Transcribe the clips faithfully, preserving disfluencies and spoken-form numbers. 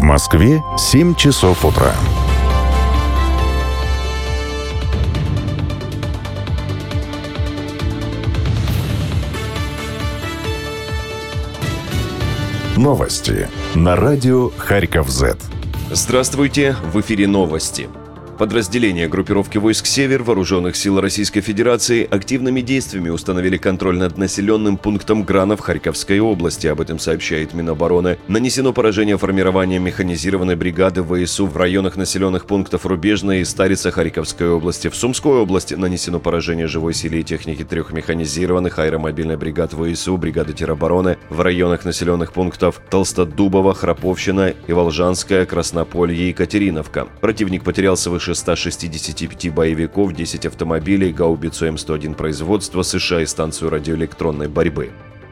Москве семь часов утра. Новости на радио Харьков-Зет. Здравствуйте, в эфире новости. Подразделения группировки войск «Север» Вооруженных сил Российской Федерации активными действиями установили контроль над населенным пунктом Грана в Харьковской области. Об этом сообщает Минобороны. Нанесено поражение формированием механизированной бригады ВСУ в районах населенных пунктов Рубежная и Старица Харьковской области. В Сумской области нанесено поражение живой силе и техники трех механизированных аэромобильных бригад ВСУ, бригады теробороны в районах населенных пунктов Толстодубово, Храповщина и Волжанская, Краснополье и Екатериновка. Противник потерял свыше ста шестидесяти пяти боевиков, десять автомобилей, гаубицу М сто один производства США и станцию радиоэлектронной борьбы.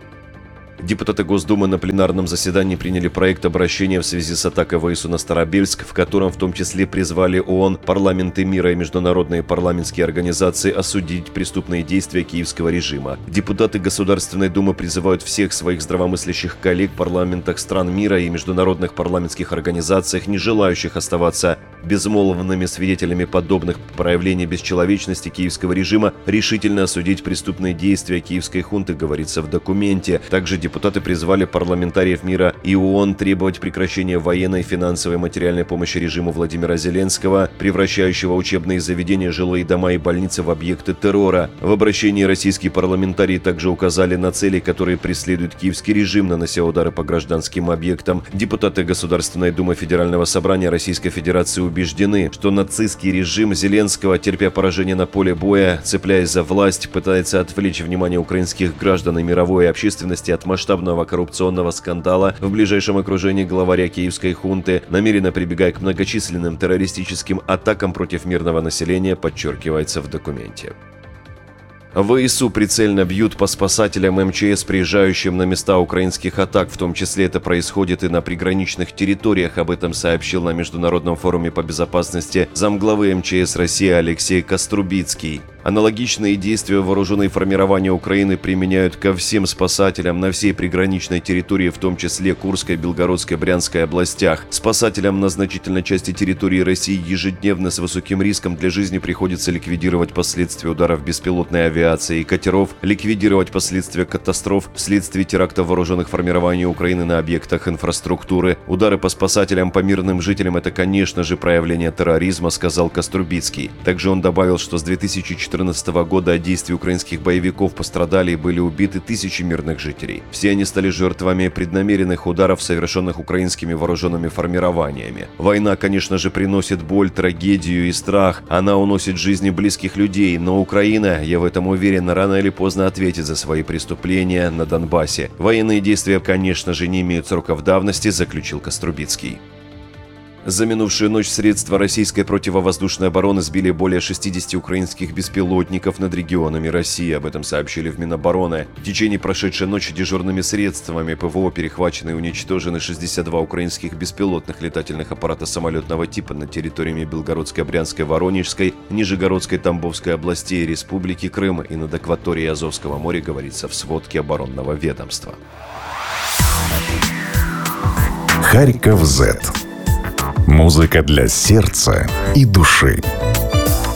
Депутаты Госдумы на пленарном заседании приняли проект обращения в связи с атакой ВСУ на Старобельск, в котором в том числе призвали ООН, парламенты мира и международные парламентские организации осудить преступные действия киевского режима. Депутаты Государственной Думы призывают всех своих здравомыслящих коллег в парламентах стран мира и международных парламентских организациях, не желающих оставаться безмолвными свидетелями подобных проявлений бесчеловечности киевского режима, решительно осудить преступные действия киевской хунты, говорится в документе. Также депутаты призвали парламентариев мира и ООН требовать прекращения военной, финансовой и материальной помощи режиму Владимира Зеленского, превращающего учебные заведения, жилые дома и больницы в объекты террора. В обращении российские парламентарии также указали на цели, которые преследует киевский режим, нанося удары по гражданским объектам. Депутаты Государственной Думы Федерального собрания Российской Федерации убеждены, что нацистский режим Зеленского, терпя поражение на поле боя, цепляясь за власть, пытается отвлечь внимание украинских граждан и мировой общественности от масштабного коррупционного скандала в ближайшем окружении главаря киевской хунты, намеренно прибегая к многочисленным террористическим атакам против мирного населения, подчеркивается в документе. ВСУ прицельно бьют по спасателям МЧС, приезжающим на места украинских атак, в том числе это происходит и на приграничных территориях. Об этом сообщил на Международном форуме по безопасности замглавы МЧС России Алексей Кострубицкий. Аналогичные действия вооруженные формирования Украины применяют ко всем спасателям на всей приграничной территории, в том числе Курской, Белгородской, Брянской областях. Спасателям на значительной части территории России ежедневно с высоким риском для жизни приходится ликвидировать последствия ударов беспилотной авиации и катеров, ликвидировать последствия катастроф вследствие терактов вооруженных формирований Украины на объектах инфраструктуры. Удары по спасателям, по мирным жителям – это, конечно же, проявление терроризма, сказал Кострубицкий. Также он добавил, что с две тысячи четырнадцатого года от действий украинских боевиков пострадали и были убиты тысячи мирных жителей. Все они стали жертвами преднамеренных ударов, совершенных украинскими вооруженными формированиями. Война, конечно же, приносит боль, трагедию и страх. Она уносит жизни близких людей, но Украина, я в этом уверен, рано или поздно ответит за свои преступления на Донбассе. Военные действия, конечно же, не имеют сроков давности, заключил Кострубицкий. За минувшую ночь средства российской противовоздушной обороны сбили более шестидесяти украинских беспилотников над регионами России. Об этом сообщили в Минобороны. В течение прошедшей ночи дежурными средствами ПВО перехвачены и уничтожены шестьдесят два украинских беспилотных летательных аппарата самолетного типа на территориями Белгородской, Брянской, Воронежской, Нижегородской, Тамбовской областей, Республики Крым и над акваторией Азовского моря, говорится в сводке оборонного ведомства. Харьков-Зет. Музыка для сердца и души.